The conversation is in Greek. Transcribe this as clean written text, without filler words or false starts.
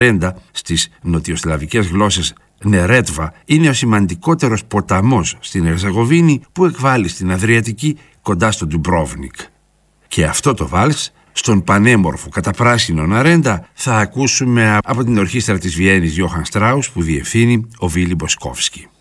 Ναρέντα, στις νοτιοσλαβικές γλώσσες Νερέτβα, είναι ο σημαντικότερος ποταμός στην Ερζεγοβίνη που εκβάλλει στην Αδριατική κοντά στο Ντουμπρόβνικ. Και αυτό το βάλς, στον πανέμορφο καταπράσινο Ναρέντα, θα ακούσουμε από την ορχήστρα της Βιέννης Johann Strauss που διευθύνει ο Βίλι Μποσκόφσκι.